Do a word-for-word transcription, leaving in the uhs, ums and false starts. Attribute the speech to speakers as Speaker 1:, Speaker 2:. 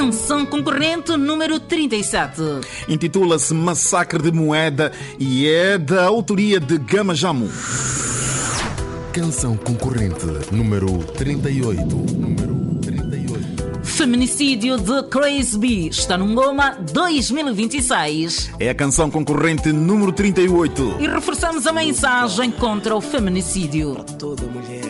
Speaker 1: Canção concorrente número trinta e sete.
Speaker 2: Intitula-se Massacre de Moeda e é da autoria de Gama Jamu.
Speaker 3: Canção concorrente número trinta e oito. Número trinta e oito.
Speaker 1: Feminicídio de Crazy B está no Ngoma dois mil e vinte e seis.
Speaker 2: É a canção concorrente número trinta e oito.
Speaker 1: E reforçamos a mensagem contra o feminicídio.
Speaker 4: Toda mulher